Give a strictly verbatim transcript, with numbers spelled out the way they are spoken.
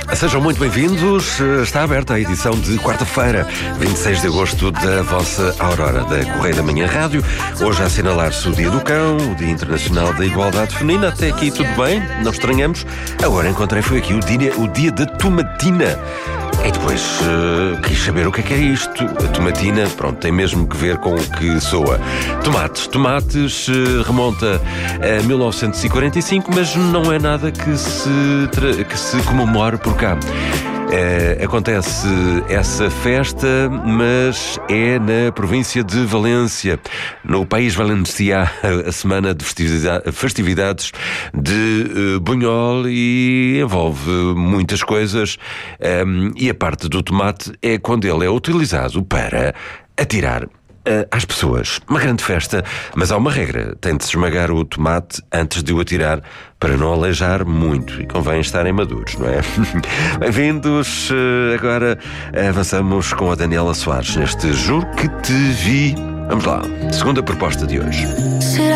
Sejam muito bem-vindos. Está aberta a edição de quarta-feira, vinte e seis de agosto, da vossa Aurora da Correia da Manhã Rádio. Hoje a assinalar-se o Dia do Cão, o Dia Internacional da Igualdade Feminina. Até aqui tudo bem, não estranhamos. Agora encontrei foi aqui o dia, o dia da tomatina. E depois uh, quis saber o que é que é isto. A tomatina, pronto, tem mesmo que ver com o que soa. Tomates. Tomates uh, remonta a mil novecentos e quarenta e cinco, mas não é nada que se, tra- que se comemore por cá. Uh, acontece essa festa, mas é na província de Valência, no país valenciano, a semana de festivida- festividades de uh, Bunhol, e envolve muitas coisas, um, e a parte do tomate é quando ele é utilizado para atirar às pessoas. Uma grande festa, mas há uma regra: tem de se esmagar o tomate antes de o atirar para não aleijar muito, e convém estarem maduros, não é? Bem-vindos. Agora avançamos com a Daniela Soares neste Juro que Te Vi. Vamos lá, segunda proposta de hoje.